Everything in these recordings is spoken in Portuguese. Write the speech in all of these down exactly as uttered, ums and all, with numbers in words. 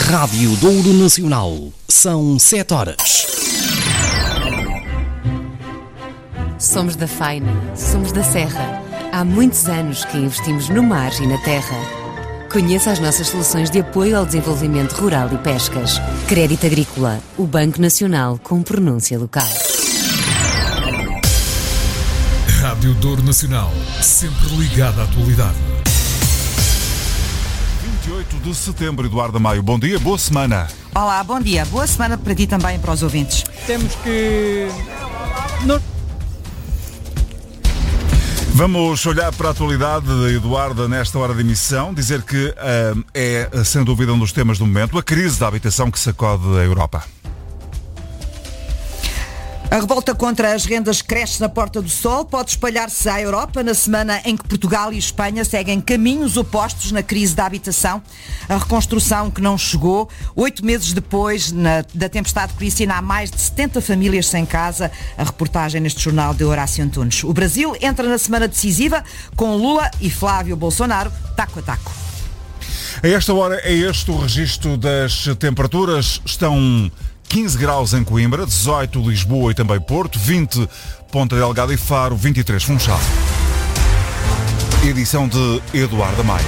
Rádio Douro Nacional. São sete horas. Somos da Faina, somos da Serra. Há muitos anos que investimos no mar e na terra. Conheça as nossas soluções de apoio ao desenvolvimento rural e pescas. Crédito Agrícola, o Banco Nacional com pronúncia local. Rádio Douro Nacional, sempre ligada à atualidade. vinte e oito de setembro, Eduardo Maio. Bom dia, boa semana. Olá, bom dia. Boa semana para ti também e para os ouvintes. Temos que... Não... Vamos olhar para a atualidade, Eduardo, nesta hora de emissão. Dizer que uh, é, sem dúvida, um dos temas do momento, a crise da habitação que sacode a Europa. A revolta contra as rendas cresce na Porta do Sol, pode espalhar-se à Europa na semana em que Portugal e Espanha seguem caminhos opostos na crise da habitação. A reconstrução que não chegou, oito meses depois na, da tempestade Cristina, há mais de setenta famílias sem casa. A reportagem neste jornal de Horácio Antunes. O Brasil entra na semana decisiva com Lula e Flávio Bolsonaro taco a taco. A esta hora é este o registro das temperaturas. Estão quinze graus em Coimbra, dezoito Lisboa e também Porto, vinte Ponta Delgada e Faro, vinte e três Funchal. Edição de Eduardo Maio.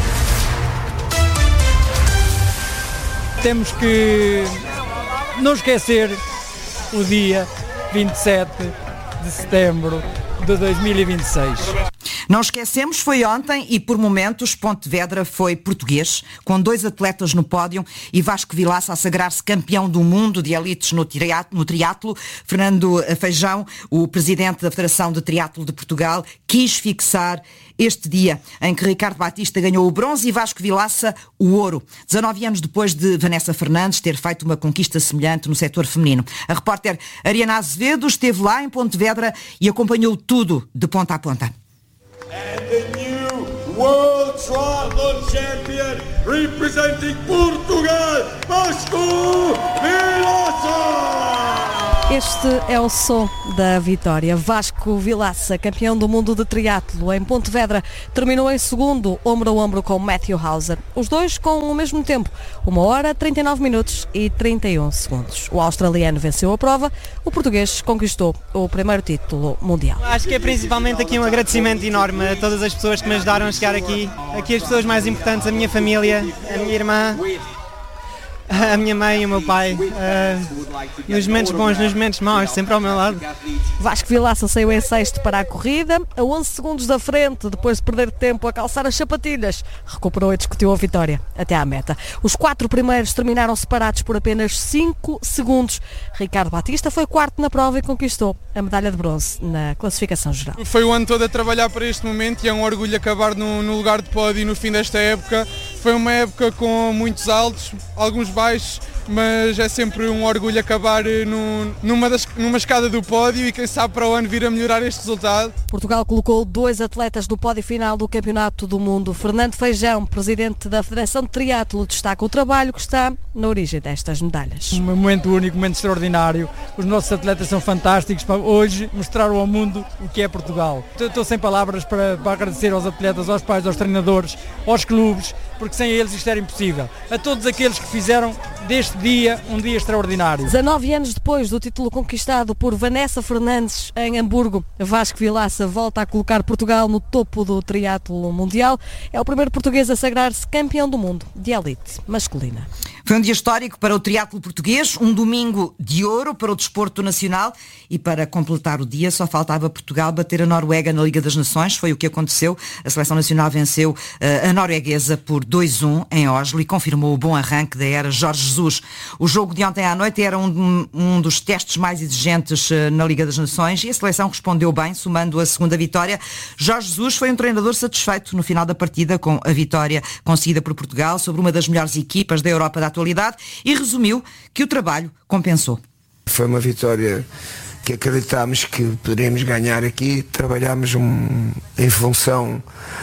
Temos que não esquecer o dia vinte e sete de setembro de dois mil e vinte e seis. Não esquecemos, foi ontem e por momentos Pontevedra foi português, com dois atletas no pódio e Vasco Vilaça a sagrar-se campeão do mundo de elites no triatlo. Fernando Feijão, o presidente da Federação de Triatlo de Portugal, quis fixar este dia em que Ricardo Batista ganhou o bronze e Vasco Vilaça o ouro, dezanove anos depois de Vanessa Fernandes ter feito uma conquista semelhante no setor feminino. A repórter Ariana Azevedo esteve lá em Pontevedra e acompanhou tudo de ponta a ponta. And the new World Triathlon Champion representing Portugal, Vasco Vilaça! Este é o som da vitória. Vasco Vilaça, campeão do mundo de triatlo em Pontevedra, terminou em segundo, ombro a ombro com Matthew Hauser. Os dois com o mesmo tempo, uma hora, trinta e nove minutos e trinta e um segundos. O australiano venceu a prova, o português conquistou o primeiro título mundial. Acho que é principalmente aqui um agradecimento enorme a todas as pessoas que me ajudaram a chegar aqui. Aqui as pessoas mais importantes, a minha família, a minha irmã, a minha mãe e o meu pai, uh, nos momentos bons, nos momentos maus, sempre ao meu lado. Vasco Vilaça saiu em sexto para a corrida, a onze segundos da frente, depois de perder tempo a calçar as sapatilhas, recuperou e discutiu a vitória até à meta. Os quatro primeiros terminaram separados por apenas cinco segundos. Ricardo Batista foi quarto na prova e conquistou a medalha de bronze na classificação geral. Foi o ano todo a trabalhar para este momento e é um orgulho acabar no, no lugar de pódio no fim desta época. Foi uma época com muitos altos, alguns baixos, mas é sempre um orgulho acabar no, numa, das, numa escada do pódio e quem sabe para o ano vir a melhorar este resultado. Portugal colocou dois atletas no pódio final do Campeonato do Mundo. Fernando Feijão, presidente da Federação de Triatlo, destaca o trabalho que está na origem destas medalhas. Um momento único, um momento extraordinário. Os nossos atletas são fantásticos para hoje mostraram ao mundo o que é Portugal. Estou sem palavras para, para agradecer aos atletas, aos pais, aos treinadores, aos clubes, porque sem eles isto era impossível. A todos aqueles que fizeram deste dia um dia extraordinário. dezanove anos depois do título conquistado por Vanessa Fernandes em Hamburgo, Vasco Vilaça volta a colocar Portugal no topo do triatlo mundial. É o primeiro português a sagrar-se campeão do mundo de elite masculina. Foi um dia histórico para o triatlo português, um domingo de ouro para o desporto nacional e para completar o dia só faltava Portugal bater a Noruega na Liga das Nações. Foi o que aconteceu. A seleção nacional venceu uh, a norueguesa por dois a um em Oslo e confirmou o bom arranque da era Jorge Jesus. O jogo de ontem à noite era um, um dos testes mais exigentes uh, na Liga das Nações e a seleção respondeu bem, somando a segunda vitória. Jorge Jesus foi um treinador satisfeito no final da partida com a vitória conseguida por Portugal sobre uma das melhores equipas da Europa da atualidade e resumiu que o trabalho compensou. Foi uma vitória que acreditámos que poderíamos ganhar aqui, trabalhámos um, em função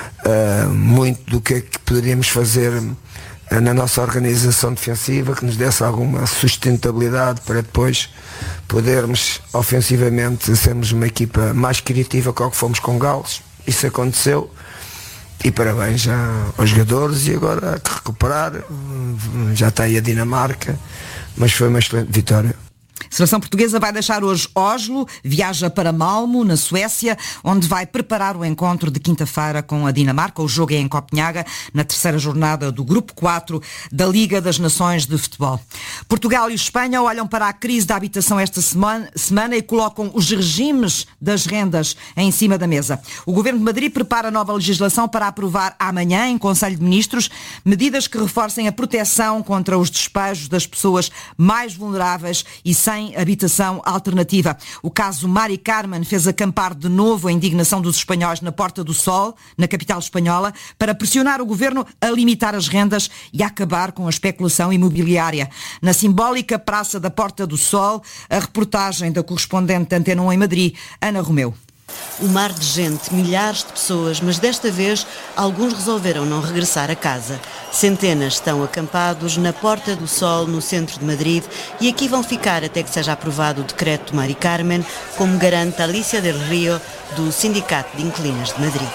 uh, muito do que é que poderíamos fazer uh, na nossa organização defensiva, que nos desse alguma sustentabilidade para depois podermos ofensivamente sermos uma equipa mais criativa que o que fomos com Gales. Isso aconteceu e parabéns já aos jogadores, e agora há que recuperar, já está aí a Dinamarca, mas foi uma excelente vitória. A seleção portuguesa vai deixar hoje Oslo, viaja para Malmo, na Suécia, onde vai preparar o encontro de quinta-feira com a Dinamarca. O jogo é em Copenhaga, na terceira jornada do Grupo quatro da Liga das Nações de Futebol. Portugal e Espanha olham para a crise da habitação esta semana, semana e colocam os regimes das rendas em cima da mesa. O Governo de Madrid prepara nova legislação para aprovar amanhã, em Conselho de Ministros, medidas que reforcem a proteção contra os despejos das pessoas mais vulneráveis e sem habitação alternativa. O caso Mari Carmen fez acampar de novo a indignação dos espanhóis na Porta do Sol, na capital espanhola, para pressionar o governo a limitar as rendas e a acabar com a especulação imobiliária. Na simbólica Praça da Porta do Sol, a reportagem da correspondente da Antena um em Madrid, Ana Romeu. O mar de gente, milhares de pessoas, mas desta vez alguns resolveram não regressar a casa. Centenas estão acampados na Porta do Sol, no centro de Madrid, e aqui vão ficar até que seja aprovado o decreto de Mari Carmen, como garante Alicia del Rio, do Sindicato de Inquilinas de Madrid.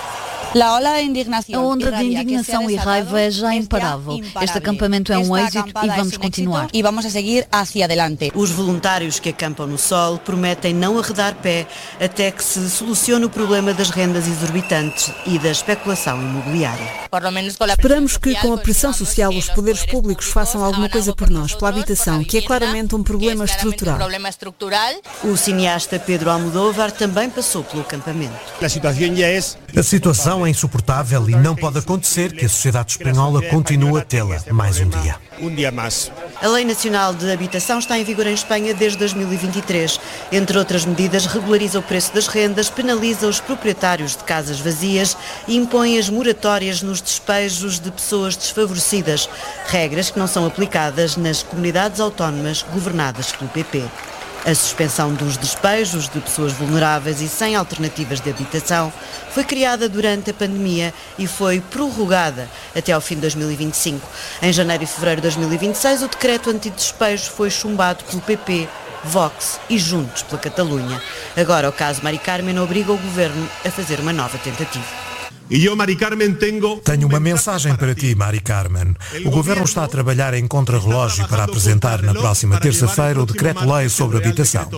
A onda de indignação e raiva é já imparável. Este acampamento é um êxito e vamos continuar. E vamos a seguir hacia adelante. Os voluntários que acampam no sol prometem não arredar pé até que se solucione o problema das rendas exorbitantes e da especulação imobiliária. Esperamos que, com a pressão social, os poderes públicos façam alguma coisa por nós, pela habitação, que é claramente um problema estrutural. O cineasta Pedro Almodóvar também passou pelo acampamento. A situação é insuportável e não pode acontecer que a sociedade espanhola continue a tê-la mais um dia. A Lei Nacional de Habitação está em vigor em Espanha desde dois mil e vinte e três. Entre outras medidas, regulariza o preço das rendas, penaliza os proprietários de casas vazias e impõe as moratórias nos despejos de pessoas desfavorecidas, regras que não são aplicadas nas comunidades autónomas governadas pelo P P. A suspensão dos despejos de pessoas vulneráveis e sem alternativas de habitação foi criada durante a pandemia e foi prorrogada até ao fim de dois mil e vinte e cinco. Em janeiro e fevereiro de dois mil e vinte e seis, o decreto antidespejo foi chumbado pelo P P, Vox e Juntos pela Catalunha. Agora, o caso Mari Carmen obriga o governo a fazer uma nova tentativa. Tenho uma mensagem para ti, Mari Carmen. O Governo está a trabalhar em contrarrelógio para apresentar na próxima terça-feira o Decreto-Lei sobre Habitação.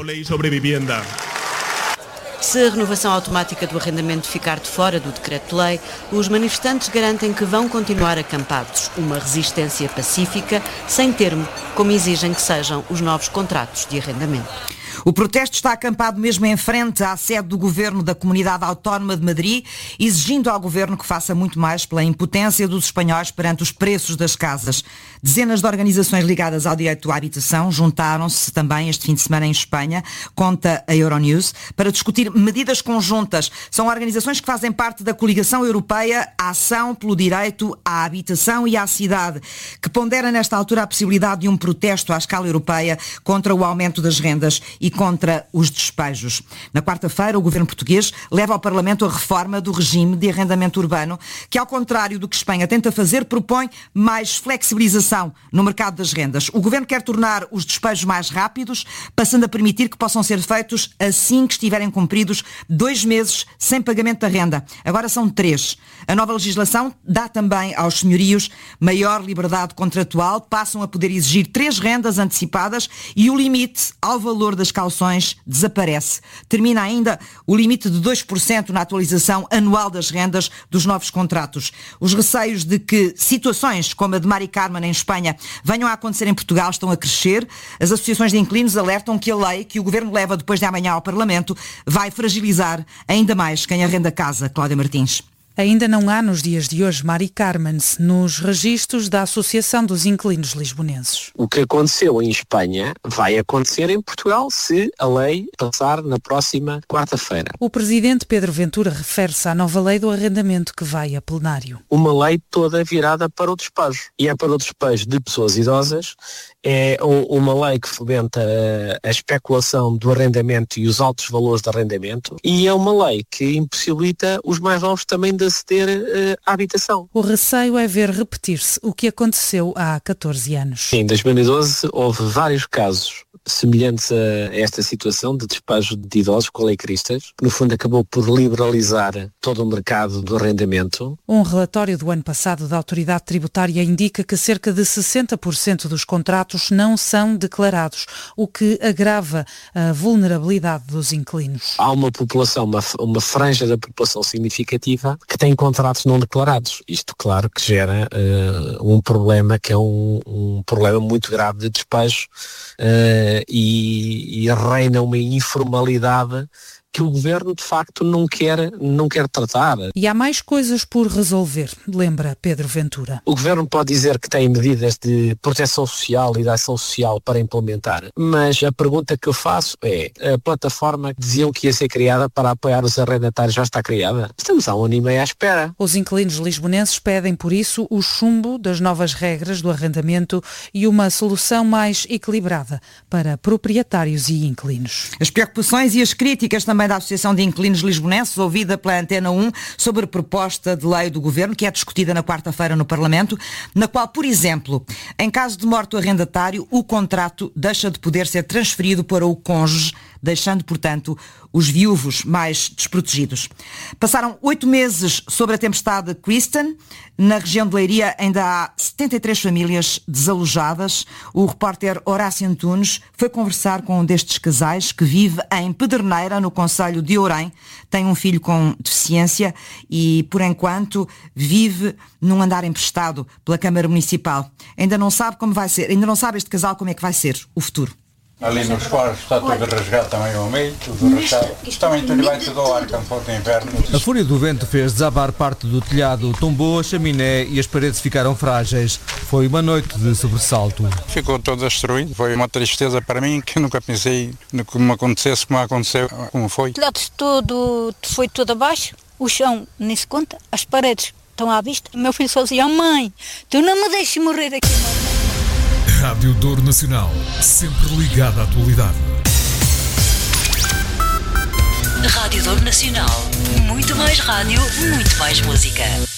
Se a renovação automática do arrendamento ficar de fora do decreto-lei, os manifestantes garantem que vão continuar acampados. Uma resistência pacífica, sem termo, como exigem que sejam os novos contratos de arrendamento. O protesto está acampado mesmo em frente à sede do Governo da Comunidade Autónoma de Madrid, exigindo ao Governo que faça muito mais pela impotência dos espanhóis perante os preços das casas. Dezenas de organizações ligadas ao direito à habitação juntaram-se também este fim de semana em Espanha, conta a Euronews, para discutir medidas conjuntas. São organizações que fazem parte da coligação europeia Ação pelo Direito à Habitação e à Cidade, que pondera nesta altura a possibilidade de um protesto à escala europeia contra o aumento das rendas e contra os despejos. Na quarta-feira, o governo português leva ao Parlamento a reforma do regime de arrendamento urbano, que, ao contrário do que Espanha tenta fazer, propõe mais flexibilização no mercado das rendas. O governo quer tornar os despejos mais rápidos, passando a permitir que possam ser feitos assim que estiverem cumpridos dois meses sem pagamento da renda. Agora são três. A nova legislação dá também aos senhorios maior liberdade contratual, passam a poder exigir três rendas antecipadas e o limite ao valor das calções desaparece. Termina ainda o limite de dois por cento na atualização anual das rendas dos novos contratos. Os receios de que situações como a de Mari Carmen em Espanha venham a acontecer em Portugal estão a crescer. As associações de inquilinos alertam que a lei que o Governo leva depois de amanhã ao Parlamento vai fragilizar ainda mais quem arrenda casa. Cláudia Martins. Ainda não há nos dias de hoje Mari Carmen nos registros da Associação dos Inquilinos Lisbonenses. O que aconteceu em Espanha vai acontecer em Portugal se a lei passar na próxima quarta-feira. O presidente Pedro Ventura refere-se à nova lei do arrendamento que vai a plenário. Uma lei toda virada para o despejo. E é para o despejo de pessoas idosas. É uma lei que fomenta a especulação do arrendamento e os altos valores de arrendamento. E é uma lei que impossibilita os mais novos também de aceder uh, à habitação. O receio é ver repetir-se o que aconteceu há catorze anos. Em dois mil e doze houve vários casos semelhantes a esta situação de despejo de idosos colecristas, que no fundo acabou por liberalizar todo o mercado do arrendamento. Um relatório do ano passado da Autoridade Tributária indica que cerca de sessenta por cento dos contratos não são declarados, o que agrava a vulnerabilidade dos inquilinos. Há uma população, uma, uma franja da população significativa que tem contratos não declarados. Isto, claro, que gera uh, um problema que é um, um problema muito grave de despejo uh, e, e reina uma informalidade que o Governo, de facto, não quer, não quer tratar. E há mais coisas por resolver, lembra Pedro Ventura. O Governo pode dizer que tem medidas de proteção social e de ação social para implementar, mas a pergunta que eu faço é, a plataforma que diziam que ia ser criada para apoiar os arrendatários já está criada? Estamos há um ano e meio à espera. Os inquilinos lisbonenses pedem, por isso, o chumbo das novas regras do arrendamento e uma solução mais equilibrada para proprietários e inquilinos. As preocupações e as críticas também da Associação de Inquilinos Lisbonenses, ouvida pela Antena um, sobre a proposta de lei do Governo, que é discutida na quarta-feira no Parlamento, na qual, por exemplo, em caso de morte do arrendatário, o contrato deixa de poder ser transferido para o cônjuge, deixando, portanto, os viúvos mais desprotegidos. Passaram oito meses sobre a tempestade Kristen. Na região de Leiria ainda há setenta e três famílias desalojadas. O repórter Horácio Antunes foi conversar com um destes casais que vive em Pedreneira, no concelho de Ourém. Tem um filho com deficiência e, por enquanto, vive num andar emprestado pela Câmara Municipal. Ainda não sabe como vai ser, ainda não sabe este casal como é que vai ser o futuro. Ali nos quartos está tudo rasgado também ao meio, tudo rasgado. Também tudo vai tudo ao ar, que é um pouco de inverno. A fúria do vento fez desabar parte do telhado, tombou a chaminé e as paredes ficaram frágeis. Foi uma noite de sobressalto. Ficou todo destruído. Foi uma tristeza para mim que eu nunca pensei que me acontecesse como aconteceu, como foi. O telhado todo foi todo abaixo, o chão nem se conta, as paredes estão à vista. O meu filho só dizia, mãe, tu não me deixes morrer aqui, mãe. Rádio Douro Nacional, sempre ligada à atualidade. Rádio Douro Nacional, muito mais rádio, muito mais música.